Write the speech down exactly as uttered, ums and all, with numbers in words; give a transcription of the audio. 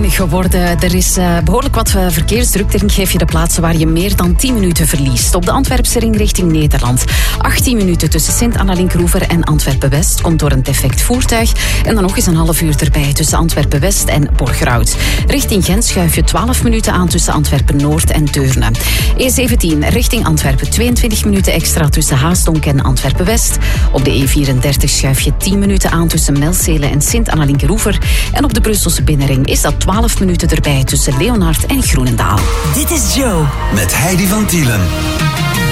zonnig geworden. Er is uh, behoorlijk wat uh, verkeersdrukte. Ik geef je de plaatsen waar je meer dan tien minuten verliest. Op de Antwerpse ring richting Nederland. achttien minuten tussen Sint-Anna-Linkeroever en Antwerpen-West. Komt door een defect voertuig. En dan nog eens een half uur erbij tussen Antwerpen-West en Borgerhout. Richting Gent schuif je twaalf minuten aan tussen Antwerpen-Noord en Deurne. E zeventien richting Antwerpen. tweeëntwintig minuten extra tussen Haasdonk en Antwerpen-West. Op de E vierendertig schuif je tien minuten aan tussen Melzelen en Sint-Anna-Linkeroever. En op de Brusselse binnenring is dat twaalf minuten erbij tussen Leonard en Groenendaal. Dit is Joe. Met Heidi van Tielen.